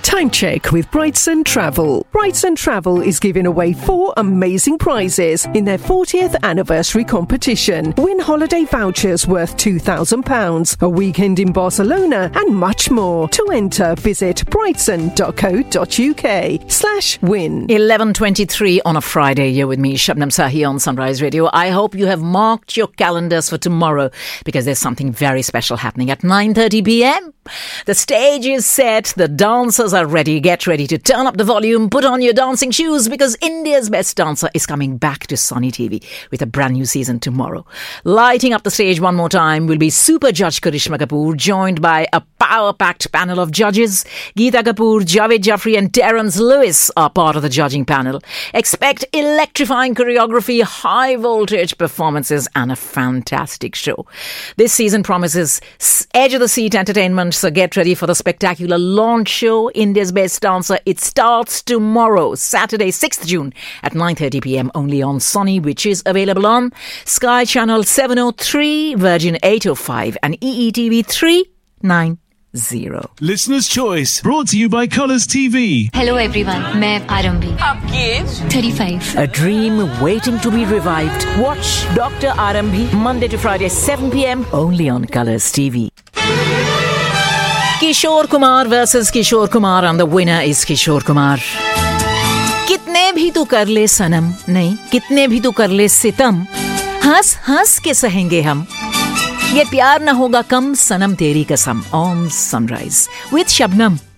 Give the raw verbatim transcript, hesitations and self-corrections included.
Time check with Brightson Travel. Brightson Travel is giving away four amazing prizes in their fortieth anniversary competition. Win holiday vouchers worth two thousand pounds, a weekend in Barcelona, and much more. To enter, visit brightson.co.uk slash win. eleven twenty-three on a Friday. You're with me, Shabnam Sahi, on Sunrise Radio. I hope you have marked your calendars for tomorrow, because there's something very special happening at nine thirty p.m. The stage is set. The dancers are ready. Get ready to turn up the volume. Put on your dancing shoes, because India's Best Dancer is coming back to Sunny T V with a brand new season tomorrow. Lighting up the stage one more time will be Super Judge Karishma Kapoor, joined by a power-packed panel of judges. Geeta Kapoor, Javed Jaffrey and Terence Lewis are part of the judging panel. Expect electrifying choreography, high-voltage performances and a fantastic show. This season promises edge-of-the-seat entertainment, so get ready for the spectacular launch show, India's Best Dancer. It starts tomorrow, Saturday, sixth of June at nine thirty p.m. only on Sunny, which is available on Sky Channel seven oh three, Virgin eight oh five and E E T V three ninety. Listener's Choice, brought to you by Colours T V. Hello everyone, मैं आरंभी. आपकी as thirty-five. A dream waiting to be revived. Watch Doctor Arambhi Monday to Friday seven p.m. only on Colours T V. Kishore Kumar versus Kishore Kumar, and the winner is Kishore Kumar. कितने भी तो कर ले सनम, नहीं कितने भी तो कर ले सितम, हंस हंस के सहेंगे हम, ये प्यार न होगा कम, सनम तेरी कसम. On Sunrise with Shabnam.